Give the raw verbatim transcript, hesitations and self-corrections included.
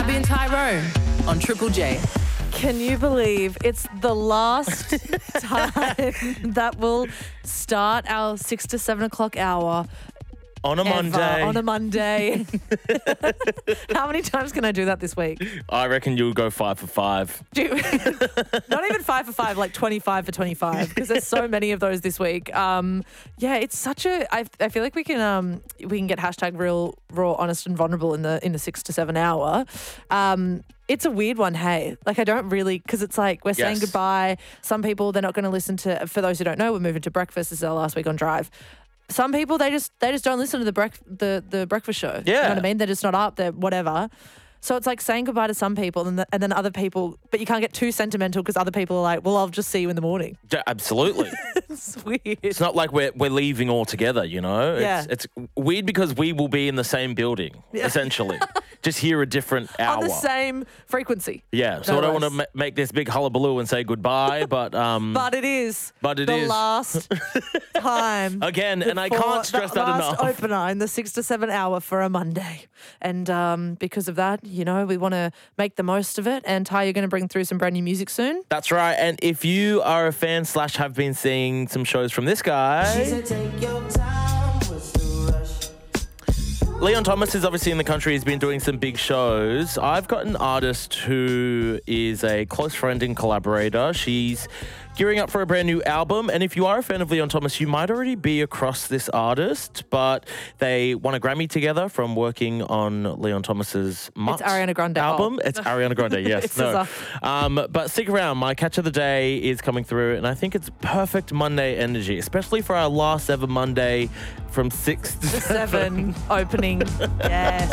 Gabby and Tyrone on Triple J. Can you believe it's the last time that we'll start our six to seven o'clock hour On a ever, Monday. on a Monday. How many times can I do that this week? I reckon you'll go five for five. Do, not even five for five, like twenty-five for twenty-five, because there's so many of those this week. Um, yeah, it's such a. I, I feel like we can um we can get hashtag real, raw, honest, and vulnerable in the in the six to seven hour. Um, it's a weird one, hey. Like I don't really, because it's like we're saying Yes. goodbye. Some people they're not going to listen to. For those who don't know, we're moving to breakfast. This is our last week on Drive. Some people they just they just don't listen to the brec- the the breakfast show. You know Yeah. what I mean? They're just not up. They're whatever. So it's like saying goodbye to some people and, the, and then other people, but you can't get too sentimental because other people are like, well, I'll just see you in the morning. Yeah, absolutely. It's weird. It's not like we're we're leaving all together, you know? Yeah. It's, it's weird because we will be in the same building, essentially. Just hear a different hour. On the same frequency. Yeah, so No I don't want to less. ma- make this big hullabaloo and say goodbye, but um, But it is But it the is. last time. again, and I before can't stress the that last enough. opener in the six to seven hour for a Monday. And um, because of that, you know, we want to make the most of it. And Ty, you're going to bring through some brand new music soon. That's right, and if you are a fan slash have been seeing some shows from this guy, Leon Thomas is obviously in the country. He's been doing some big shows. I've got an artist who is a close friend and collaborator. She's gearing up for a brand new album. And if you are a fan of Leon Thomas, you might already be across this artist, but they won a Grammy together from working on Leon Thomas's Mutt It's Ariana Grande. album. Oh. It's Ariana Grande, yes. It's no. a- Um, but stick around. My catch of the day is coming through, and I think it's perfect Monday energy, especially for our last ever Monday from six to Seven opening. Yes.